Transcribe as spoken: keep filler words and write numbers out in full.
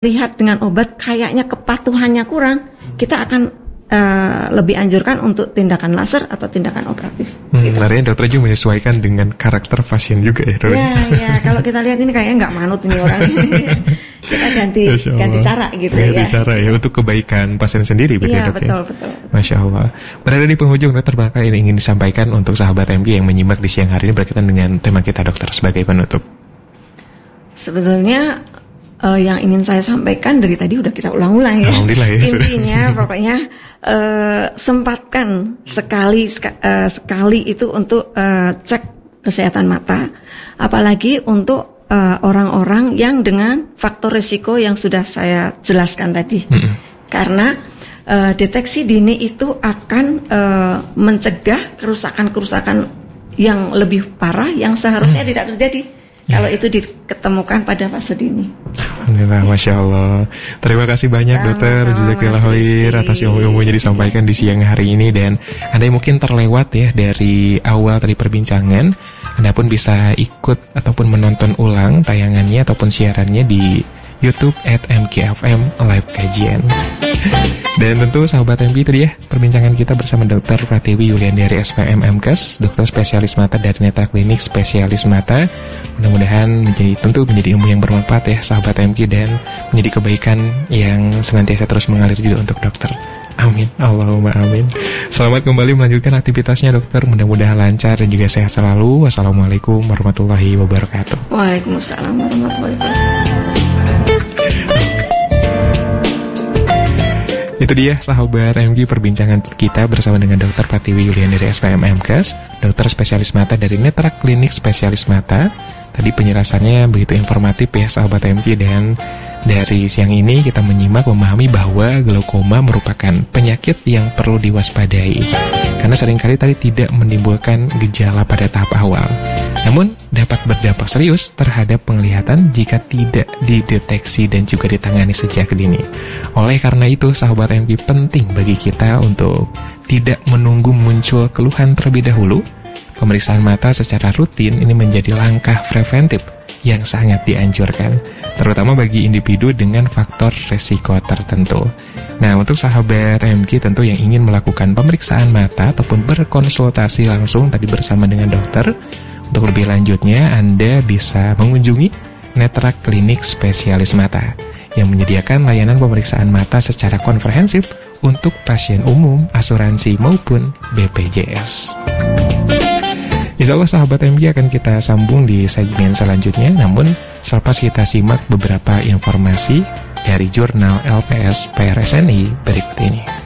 lihat dengan obat kayaknya kepatuhannya kurang, kita akan uh, lebih anjurkan untuk tindakan laser atau tindakan operatif. Hmm, gitu. Artinya dokter juga menyesuaikan dengan karakter pasien juga ya, dok? Ya, ya. Kalau kita lihat ini kayaknya nggak manut nih orang ini, kita ganti ganti cara gitu ganti ya. Ganti cara ya untuk kebaikan pasien sendiri, betul ya, dok betul, ya? betul, betul. Masya Allah. Berada di penghujung, dokter, barangkali ini ingin disampaikan untuk sahabat M G yang menyimak di siang hari ini berkaitan dengan tema kita, dokter, sebagai penutup. Sebetulnya Uh, yang ingin saya sampaikan dari tadi udah kita ulang-ulang ya. Alhamdulillah ya. Intinya pokoknya uh, sempatkan sekali seka, uh, sekali itu untuk uh, cek kesehatan mata, apalagi untuk uh, orang-orang yang dengan faktor risiko yang sudah saya jelaskan tadi. Mm-hmm. Karena uh, deteksi dini itu akan uh, mencegah kerusakan-kerusakan yang lebih parah yang seharusnya mm. tidak terjadi. Kalau itu diketemukan pada fase dini. Alhamdulillah, Masya Allah. Terima kasih banyak, sama, dokter Jazakillah khair atas ilmu-ilmunya disampaikan di siang hari ini. Dan Anda yang mungkin terlewat ya dari awal tadi perbincangan, Anda pun bisa ikut ataupun menonton ulang tayangannya ataupun siarannya di YouTube at M K F M Live Kajian. Dan tentu sahabat M K, itu dia perbincangan kita bersama dokter Pratiwi Yulian dari S P M M K E S, dokter spesialis mata dari Netra Klinik Spesialis Mata. Mudah-mudahan menjadi tentu menjadi ilmu yang bermanfaat ya sahabat M K, dan menjadi kebaikan yang senantiasa terus mengalir juga untuk dokter. Amin, Allahumma amin. Selamat kembali melanjutkan aktivitasnya, dokter. Mudah-mudahan lancar dan juga sehat selalu. Wassalamualaikum warahmatullahi wabarakatuh. Waalaikumsalam warahmatullahi wabarakatuh. Itu dia sahabat M G perbincangan kita bersama dengan dokter Pratiwi Yulian dari S P M M K E S, dokter spesialis mata dari Netra Klinik Spesialis Mata. Tadi penjelasannya begitu informatif ya sahabat M G, dan dari siang ini kita menyimak memahami bahwa glaukoma merupakan penyakit yang perlu diwaspadai karena seringkali tadi tidak menimbulkan gejala pada tahap awal, namun dapat berdampak serius terhadap penglihatan jika tidak dideteksi dan juga ditangani sejak dini. Oleh karena itu sahabat M G, penting bagi kita untuk tidak menunggu muncul keluhan terlebih dahulu. Pemeriksaan mata secara rutin ini menjadi langkah preventif yang sangat dianjurkan, terutama bagi individu dengan faktor resiko tertentu. Nah, untuk sahabat M G tentu yang ingin melakukan pemeriksaan mata ataupun berkonsultasi langsung tadi bersama dengan dokter, untuk lebih lanjutnya Anda bisa mengunjungi Netra Klinik Spesialis Mata yang menyediakan layanan pemeriksaan mata secara komprehensif untuk pasien umum, asuransi maupun B P J S. Insya Allah sahabat M G akan kita sambung di segmen selanjutnya, namun selepas kita simak beberapa informasi dari jurnal L P S P R S N I berikut ini.